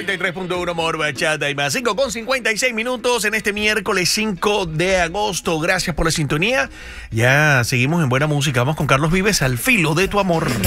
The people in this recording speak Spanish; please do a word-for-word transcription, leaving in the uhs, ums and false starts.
noventa y tres punto uno Amor, Bachata y más. cinco con cincuenta y seis minutos en este miércoles cinco de agosto. Gracias por la sintonía. Ya seguimos en buena música. Vamos con Carlos Vives, Al filo de tu amor.